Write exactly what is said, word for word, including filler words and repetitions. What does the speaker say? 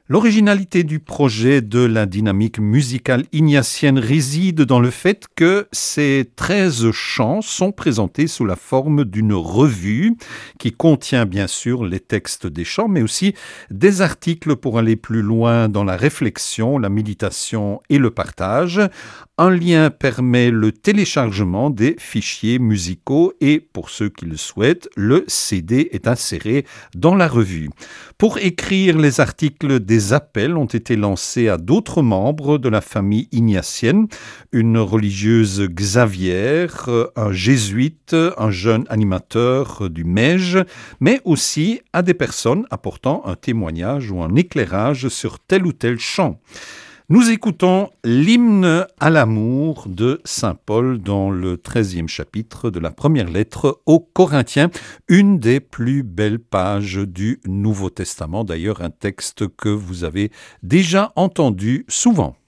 L'originalité du projet de la dynamique musicale ignatienne réside dans le fait que ces treize chants sont présentés sous la forme d'une revue qui contient bien sûr les textes des chants, mais aussi des articles pour aller plus loin dans la réflexion, la méditation et le partage. Un lien permet le téléchargement des fichiers musicaux et, pour ceux qui le souhaitent, le C D est inséré dans la revue. Pour écrire les articles, des appels ont été lancés à d'autres membres de la famille ignatienne, une religieuse Xavière, un jésuite, un jeune animateur du Mège, mais aussi à des personnes apportant un témoignage ou un éclairage sur tel ou tel chant. Nous écoutons l'hymne à l'amour de saint Paul dans le treizième chapitre de la première lettre aux Corinthiens, une des plus belles pages du Nouveau Testament, d'ailleurs un texte que vous avez déjà entendu souvent.